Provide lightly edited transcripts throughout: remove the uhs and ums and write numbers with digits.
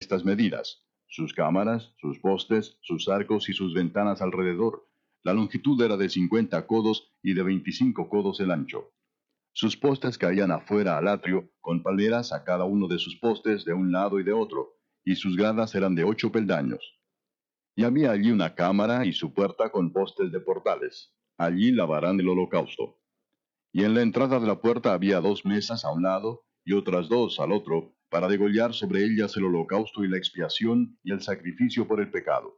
estas medidas: sus cámaras, sus postes, sus arcos y sus ventanas alrededor. La longitud era de 50 codos y de 25 codos el ancho. Sus postes caían afuera al atrio, con palmeras a cada uno de sus postes de un lado y de otro, y sus gradas eran de 8 peldaños. Y había allí una cámara y su puerta con postes de portales. Allí lavarán el holocausto. Y en la entrada de la puerta había 2 mesas a un lado y otras 2 al otro, para degollar sobre ellas el holocausto y la expiación y el sacrificio por el pecado.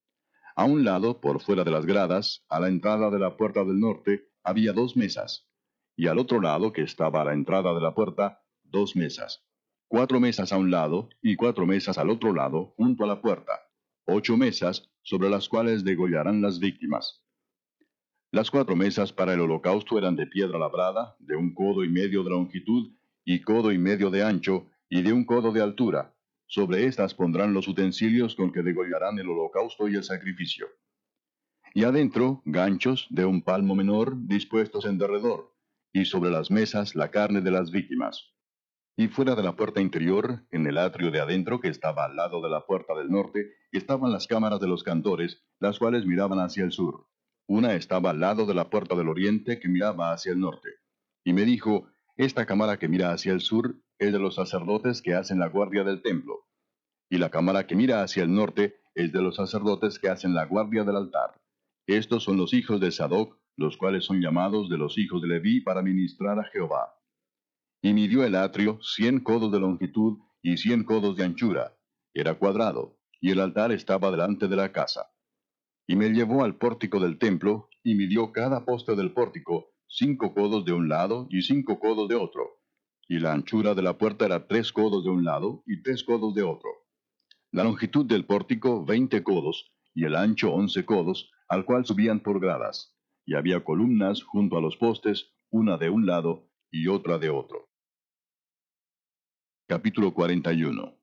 A un lado, por fuera de las gradas, a la entrada de la puerta del norte, había 2 mesas, y al otro lado, que estaba a la entrada de la puerta, 2 mesas. 4 mesas a un lado y 4 mesas al otro lado, junto a la puerta. 8 mesas, sobre las cuales degollarán las víctimas. Las 4 mesas para el holocausto eran de piedra labrada, de 1,5 codos de longitud, y 1,5 codos de ancho, y de 1 codo de altura. Sobre estas pondrán los utensilios con que degollarán el holocausto y el sacrificio. Y adentro, ganchos de 1 palmo menor, dispuestos en derredor, y sobre las mesas la carne de las víctimas. Y fuera de la puerta interior, en el atrio de adentro que estaba al lado de la puerta del norte, estaban las cámaras de los cantores, las cuales miraban hacia el sur. Una estaba al lado de la puerta del oriente que miraba hacia el norte. Y me dijo: esta cámara que mira hacia el sur es de los sacerdotes que hacen la guardia del templo. Y la cámara que mira hacia el norte es de los sacerdotes que hacen la guardia del altar. Estos son los hijos de Sadoc, los cuales son llamados de los hijos de Leví para ministrar a Jehová. Y midió el atrio 100 codos de longitud y 100 codos de anchura. Era cuadrado, y el altar estaba delante de la casa. Y me llevó al pórtico del templo, y midió cada poste del pórtico 5 codos de un lado y 5 codos de otro. Y la anchura de la puerta era 3 codos de un lado y 3 codos de otro. La longitud del pórtico 20 codos, y el ancho 11 codos, al cual subían por gradas. Y había columnas junto a los postes, una de un lado y otra de otro. Capítulo 41.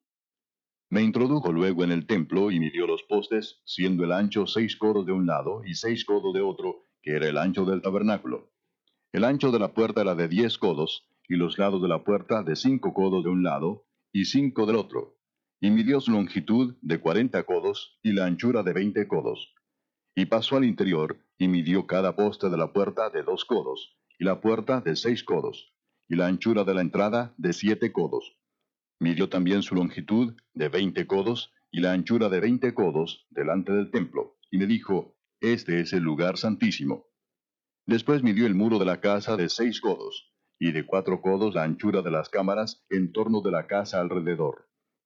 Me introdujo luego en el templo y midió los postes, siendo el ancho 6 codos de un lado y 6 codos de otro, que era el ancho del tabernáculo. El ancho de la puerta era de 10 codos, y los lados de la puerta de 5 codos de un lado y 5 del otro. Y midió su longitud de 40 codos y la anchura de 20 codos. Y pasó al interior y midió cada poste de la puerta de 2 codos, y la puerta de 6 codos, y la anchura de la entrada de 7 codos. Midió también su longitud de 20 codos y la anchura de 20 codos delante del templo, y me dijo: este es el lugar santísimo. Después midió el muro de la casa de 6 codos, y de 4 codos la anchura de las cámaras en torno de la casa alrededor.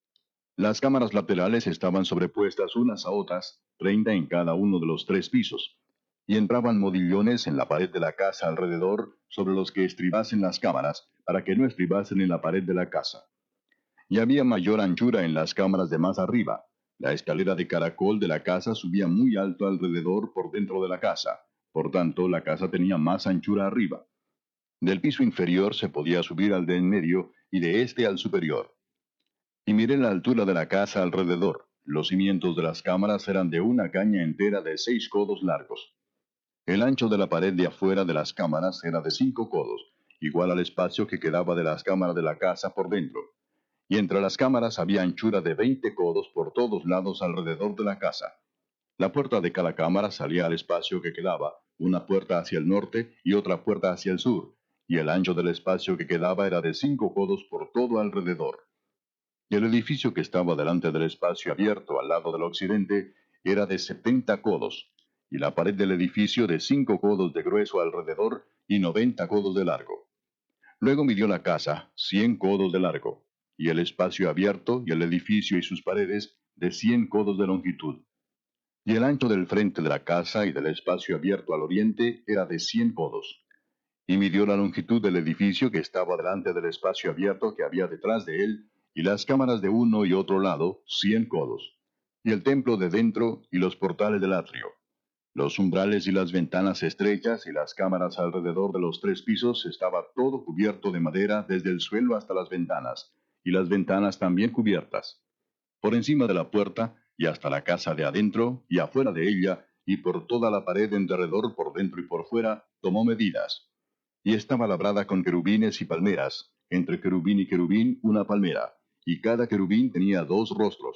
Las cámaras laterales estaban sobrepuestas unas a otras, 30 en cada uno de los 3 pisos, y entraban modillones en la pared de la casa alrededor, sobre los que estribasen las cámaras, para que no estribasen en la pared de la casa. Y había mayor anchura en las cámaras de más arriba. La escalera de caracol de la casa subía muy alto alrededor por dentro de la casa, por tanto la casa tenía más anchura arriba. Del piso inferior se podía subir al de en medio, y de este al superior. Y miré la altura de la casa alrededor. Los cimientos de las cámaras eran de una caña entera de 6 codos largos. El ancho de la pared de afuera de las cámaras era de 5 codos, igual al espacio que quedaba de las cámaras de la casa por dentro. Y entre las cámaras había anchura de 20 codos por todos lados alrededor de la casa. La puerta de cada cámara salía al espacio que quedaba, una puerta hacia el norte y otra puerta hacia el sur, y el ancho del espacio que quedaba era de 5 codos por todo alrededor. Y el edificio que estaba delante del espacio abierto al lado del occidente era de 70 codos, y la pared del edificio de 5 codos de grueso alrededor y 90 codos de largo. Luego midió la casa 100 codos de largo, y el espacio abierto y el edificio y sus paredes de 100 codos de longitud. Y el ancho del frente de la casa y del espacio abierto al oriente era de 100 codos. Y midió la longitud del edificio que estaba delante del espacio abierto que había detrás de él, y las cámaras de uno y otro lado, 100 codos. Y el templo de dentro y los portales del atrio. Los umbrales y las ventanas estrechas y las cámaras alrededor de los 3 pisos estaba todo cubierto de madera desde el suelo hasta las ventanas, y las ventanas también cubiertas. Por encima de la puerta, y hasta la casa de adentro, y afuera de ella, y por toda la pared en derredor por dentro y por fuera, tomó medidas. Y estaba labrada con querubines y palmeras, entre querubín y querubín una palmera, y cada querubín tenía 2 rostros.